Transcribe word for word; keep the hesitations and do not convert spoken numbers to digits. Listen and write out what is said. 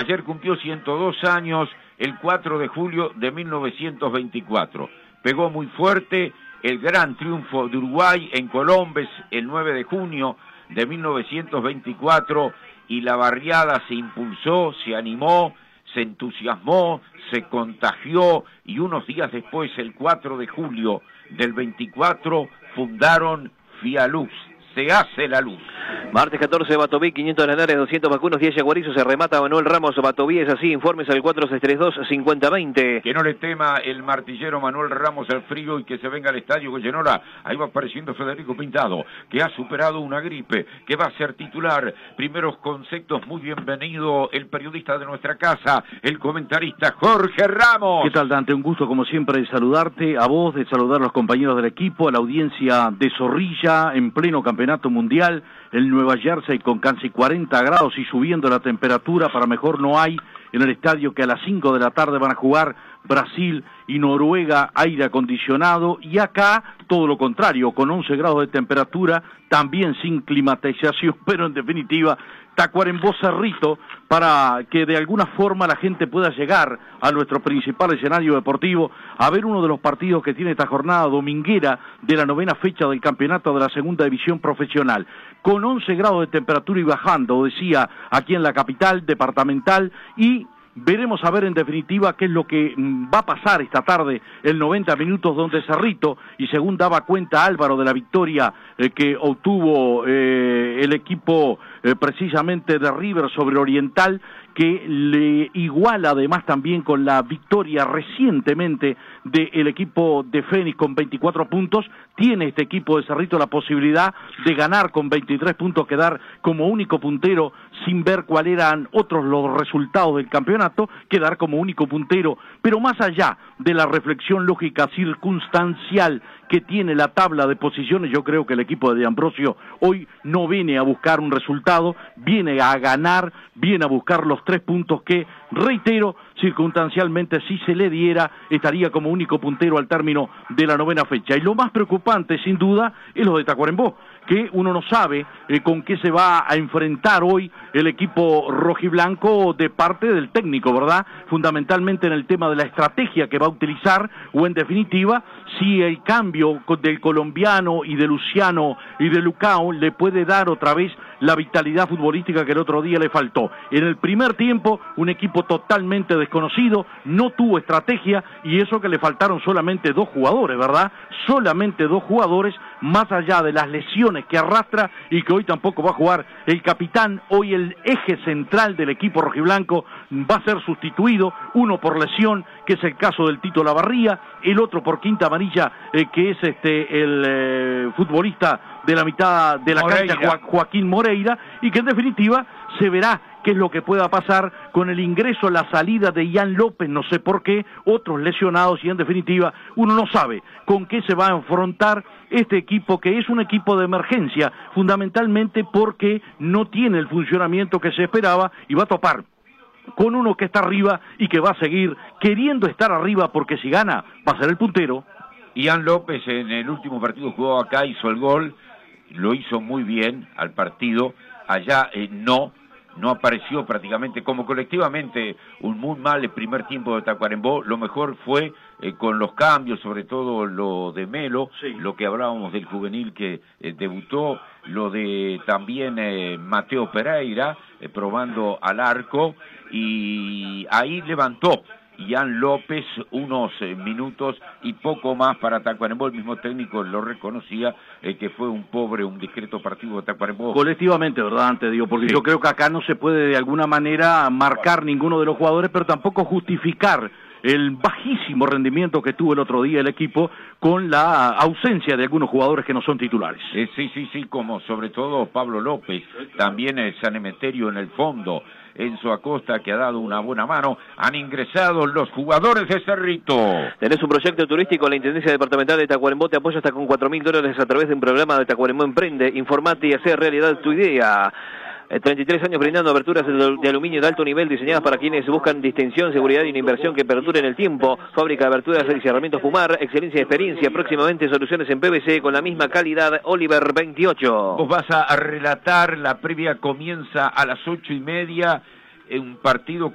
Ayer cumplió ciento dos años, el cuatro de julio de mil novecientos veinticuatro. Pegó muy fuerte el gran triunfo de Uruguay en Colombes el nueve de junio de mil novecientos veinticuatro y la barriada se impulsó, se animó, se entusiasmó, se contagió y unos días después, el cuatro de julio del veinticuatro, fundaron Fialuz. Se hace la luz. Martes catorce, Batoví, quinientos Lanares, doscientos vacunos, diez Yaguarizo, se remata Manuel Ramos, Batoví, es así, informes al cuatro seis tres dos, cinco cero dos cero. Que no le tema el martillero Manuel Ramos al frío y que se venga al estadio Goyenora. Ahí va apareciendo Federico Pintado, que ha superado una gripe, que va a ser titular. Primeros conceptos, muy bienvenido el periodista de nuestra casa, el comentarista Jorge Ramos. ¿Qué tal, Dante? Un gusto como siempre de saludarte, a vos, de saludar a los compañeros del equipo, a la audiencia de Zorrilla, en pleno campeonato mundial, el Nueva Jersey con casi cuarenta grados y subiendo la temperatura, para mejor no hay, en el estadio que a las cinco de la tarde van a jugar Brasil y Noruega, aire acondicionado, y acá todo lo contrario, con once grados de temperatura, también sin climatización, pero en definitiva Tacuarembó Cerrito, para que de alguna forma la gente pueda llegar a nuestro principal escenario deportivo a ver uno de los partidos que tiene esta jornada dominguera de la novena fecha del campeonato de la segunda división profesional. Con once grados de temperatura y bajando, decía, aquí en la capital departamental, y veremos a ver en definitiva qué es lo que va a pasar esta tarde, el noventa minutos, donde Cerrito, y según daba cuenta Álvaro de la victoria eh, que obtuvo eh, el equipo eh, precisamente de River sobre Oriental, que le iguala además también con la victoria recientemente del equipo de Fénix con veinticuatro puntos, tiene este equipo de Cerrito la posibilidad de ganar con veintitrés puntos, quedar como único puntero sin ver cuáles eran otros los resultados del campeonato, quedar como único puntero, pero más allá de la reflexión lógica circunstancial que tiene la tabla de posiciones, yo creo que el equipo de Ambrosio hoy no viene a buscar un resultado, viene a ganar, viene a buscar los tres puntos que, reitero, circunstancialmente si se le diera, estaría como único puntero al término de la novena fecha. Y lo más preocupante, sin duda, es lo de Tacuarembó, que uno no sabe eh, con qué se va a enfrentar hoy el equipo rojiblanco de parte del técnico, ¿verdad? Fundamentalmente en el tema de la estrategia que va a utilizar, o en definitiva, si el cambio del colombiano y de Luciano y de Lucao le puede dar otra vez la vitalidad futbolística que el otro día le faltó. En el primer tiempo, un equipo totalmente desconocido, no tuvo estrategia, y eso que le faltaron solamente dos jugadores, ¿verdad? Solamente dos jugadores, más allá de las lesiones que arrastra y que hoy tampoco va a jugar el capitán. Hoy el eje central del equipo rojiblanco va a ser sustituido, uno por lesión, que es el caso del Tito Lavarría, el otro por quinta amarilla, eh, que es este el eh, futbolista de la mitad de la Moreira. cancha, Jo- Joaquín Moreira, y que en definitiva se verá qué es lo que pueda pasar con el ingreso, la salida de Ian López, no sé por qué, otros lesionados, y en definitiva uno no sabe con qué se va a enfrentar este equipo, que es un equipo de emergencia, fundamentalmente porque no tiene el funcionamiento que se esperaba, y va a topar con uno que está arriba y que va a seguir queriendo estar arriba, porque si gana va a ser el puntero. Ian López en el último partido jugó acá, hizo el gol, lo hizo muy bien al partido, allá eh, no, no apareció prácticamente, como colectivamente un muy mal el primer tiempo de Tacuarembó. Lo mejor fue eh, con los cambios, sobre todo lo de Melo, sí. Lo que hablábamos del juvenil que eh, debutó, lo de también eh, Mateo Pereira, eh, probando al arco, y ahí levantó Ian López unos eh, minutos y poco más para Tacuarembó. El mismo técnico lo reconocía, eh, que fue un pobre, un discreto partido de Tacuarembó. Colectivamente, ¿verdad? Antes digo, porque sí. Yo creo que acá no se puede de alguna manera marcar ninguno de los jugadores, pero tampoco justificar el bajísimo rendimiento que tuvo el otro día el equipo con la ausencia de algunos jugadores que no son titulares. Eh, sí, sí, sí, como sobre todo Pablo López, también el San Emeterio en el fondo, Enzo Acosta, que ha dado una buena mano. Han ingresado los jugadores de Cerrito. Tenés un proyecto turístico, la Intendencia Departamental de Tacuarembó te apoya hasta con cuatro mil dólares a través de un programa de Tacuarembó Emprende. Informate y hace realidad tu idea. treinta y tres años brindando aberturas de aluminio de alto nivel diseñadas para quienes buscan distinción, seguridad y una inversión que perdure en el tiempo. Fábrica de aberturas y cerramientos Pumar, excelencia y experiencia. Próximamente soluciones en P V C con la misma calidad. Oliver veintiocho. Vos vas a relatar, la previa comienza a las ocho y media, en un partido